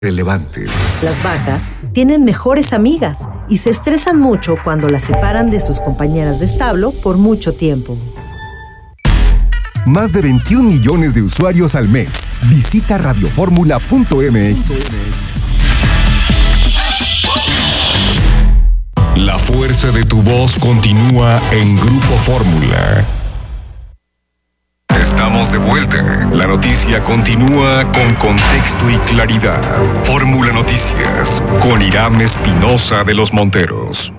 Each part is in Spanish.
relevantes. Las vacas tienen mejores amigas y se estresan mucho cuando las separan de sus compañeras de establo por mucho tiempo. Más de 21 millones de usuarios al mes. Visita radioformula.mx. La fuerza de tu voz continúa en Grupo Fórmula. Estamos de vuelta. La noticia continúa con contexto y claridad. Fórmula Noticias con Irán Espinosa de los Monteros.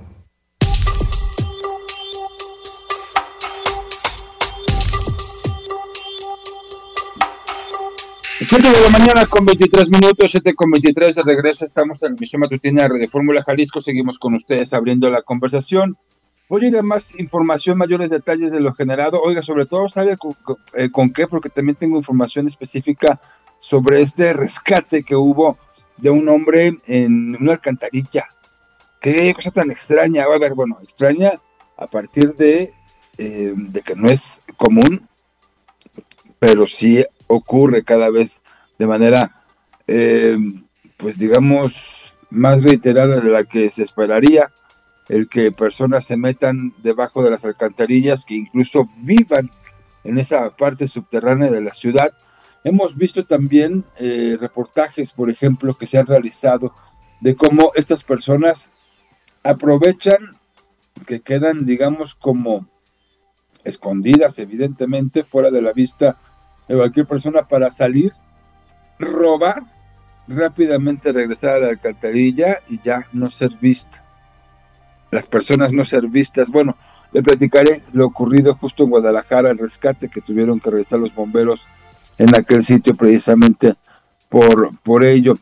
7 de la mañana con 23 minutos, 7 con 23 de regreso. Estamos en la emisión matutina de Fórmula Jalisco. Seguimos con ustedes abriendo la conversación. Voy a ir a más información, mayores detalles de lo generado. Oiga, sobre todo, ¿sabe con qué? Porque también tengo información específica sobre este rescate que hubo de un hombre en una alcantarilla. Qué cosa tan extraña. A ver, bueno, extraña a partir de que no es común, pero sí ocurre cada vez de manera, pues digamos, más reiterada de la que se esperaría, el que personas se metan debajo de las alcantarillas, que incluso vivan en esa parte subterránea de la ciudad. Hemos visto también reportajes, por ejemplo, que se han realizado de cómo estas personas aprovechan que quedan, digamos, como escondidas, evidentemente, fuera de la vista de cualquier persona, para salir, robar, rápidamente regresar a la alcantarilla y ya no ser vista. Las personas no ser vistas. Bueno, le platicaré lo ocurrido justo en Guadalajara, el rescate que tuvieron que realizar los bomberos en aquel sitio precisamente por ello.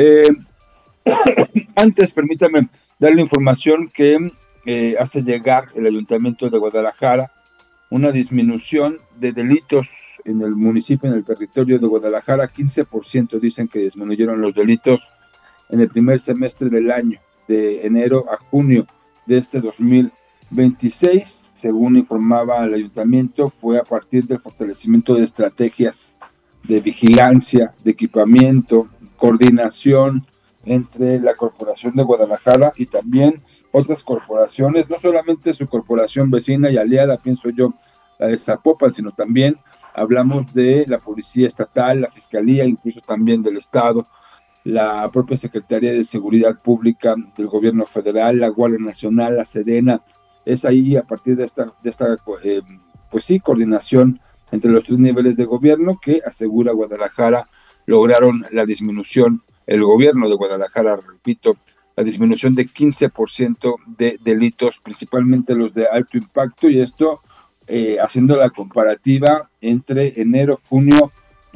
Antes, permítame darle información que hace llegar el Ayuntamiento de Guadalajara, una disminución de delitos en el municipio, en el territorio de Guadalajara. 15% dicen que disminuyeron los delitos en el primer semestre del año, de enero a junio de este 2026. Según informaba el ayuntamiento, fue a partir del fortalecimiento de estrategias de vigilancia, de equipamiento, coordinación entre la Corporación de Guadalajara y también otras corporaciones, no solamente su corporación vecina y aliada, pienso yo, la de Zapopan, sino también hablamos de la Policía Estatal, la Fiscalía, incluso también del Estado, la propia Secretaría de Seguridad Pública del Gobierno Federal, la Guardia Nacional, la Sedena. Es ahí, a partir de esta pues sí, coordinación entre los tres niveles de gobierno, que asegura Guadalajara lograron la disminución, el gobierno de Guadalajara, repito, la disminución de 15% de delitos, principalmente los de alto impacto, y esto haciendo la comparativa entre enero-junio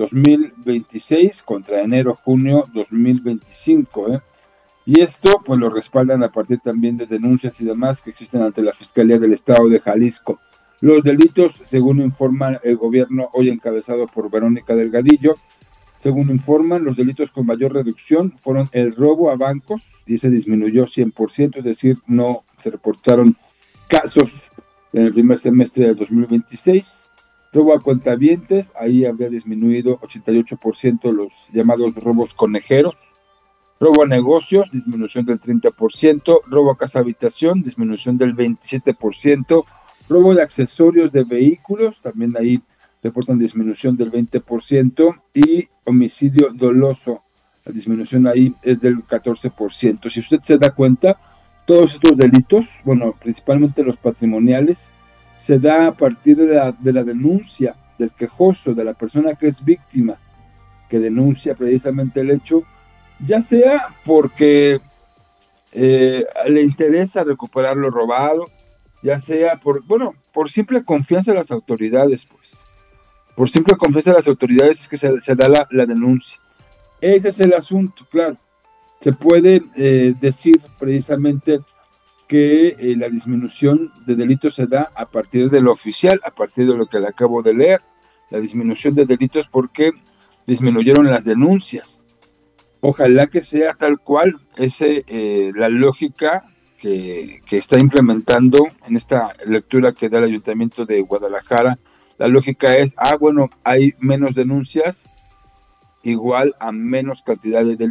2026 contra enero-junio 2025. Y esto pues lo respaldan a partir también de denuncias y demás que existen ante la Fiscalía del Estado de Jalisco. Los delitos, según informa el gobierno hoy encabezado por Verónica Delgadillo, según informan, los delitos con mayor reducción fueron el robo a bancos, y se disminuyó 100%, es decir, no se reportaron casos en el primer semestre del 2026. Robo a cuentavientes, ahí habría disminuido 88% los llamados robos conejeros. Robo a negocios, disminución del 30%. Robo a casa habitación, disminución del 27%. Robo de accesorios de vehículos, también ahí reportan disminución del 20%, y homicidio doloso, la disminución ahí es del 14%. Si usted se da cuenta, todos estos delitos, bueno, principalmente los patrimoniales, se da a partir de la denuncia del quejoso, de la persona que es víctima, que denuncia precisamente el hecho, ya sea porque le interesa recuperar lo robado, ya sea por simple confianza en las autoridades, pues. Por simple confianza en las autoridades es que se da la denuncia. Ese es el asunto, claro. Se puede decir precisamente que la disminución de delitos se da a partir de lo oficial, a partir de lo que le acabo de leer. La disminución de delitos porque disminuyeron las denuncias. Ojalá que sea tal cual la lógica que está implementando en esta lectura que da el Ayuntamiento de Guadalajara. La lógica es, bueno, hay menos denuncias, igual a menos cantidad de